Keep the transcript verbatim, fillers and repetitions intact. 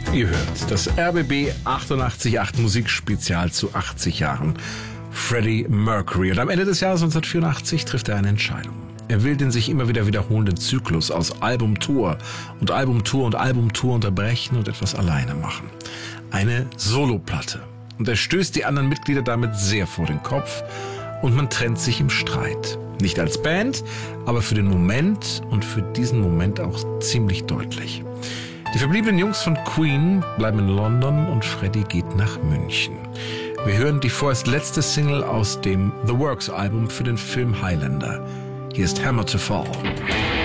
Ihr hört das R B B achtundachtzig Komma acht Musikspezial zu achtzig Jahren Freddie Mercury. Und am Ende des Jahres neunzehnhundertvierundachtzig trifft er eine Entscheidung. Er will den sich immer wieder wiederholenden Zyklus aus Albumtour und Albumtour und Albumtour unterbrechen und etwas alleine machen. Eine Soloplatte. Und er stößt die anderen Mitglieder damit sehr vor den Kopf und man trennt sich im Streit. Nicht als Band, aber für den Moment und für diesen Moment auch ziemlich deutlich. Die verbliebenen Jungs von Queen bleiben in London und Freddie geht nach München. Wir hören die vorerst letzte Single aus dem The Works Album für den Film Highlander. Hier ist Hammer to Fall.